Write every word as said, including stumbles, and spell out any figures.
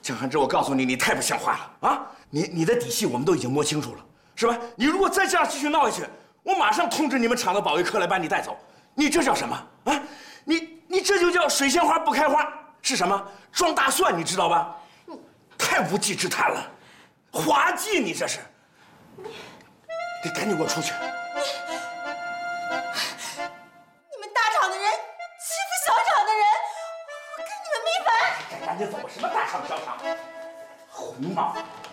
江寒之，我告诉你，你太不像话了啊！你你的底细我们都已经摸清楚了，是吧？你如果再这样继续闹下去，我马上通知你们厂的保卫科来把你带走。你这叫什么啊？你你这就叫水仙花不开花，是什么？装大蒜，你知道吧？太无稽之谈了，滑稽！你这是，你赶紧给我出去！ 你们大厂的人欺负小厂的人，我跟你们没完！ 赶紧走吧！什么大厂小厂，胡闹！